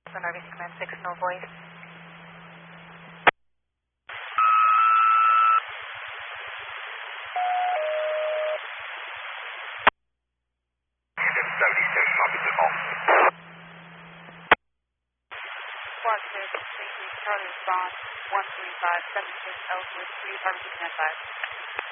Nervous Command 6, no voice. Squad 6, thank you. Charlie response 13576 Ellswood 3, Barbecue Command 5.